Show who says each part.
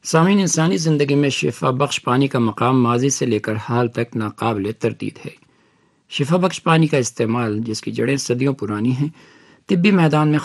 Speaker 1: सामीन, इंसानी ज़िंदगी में शिफा बख्श पानी का मकाम माजी से लेकर हाल तक नाकाबिल तरदीद है। शिफा बख्श पानी का इस्तेमाल, जिसकी जड़ें सदियों पुरानी हैं, तिब्बी मैदान में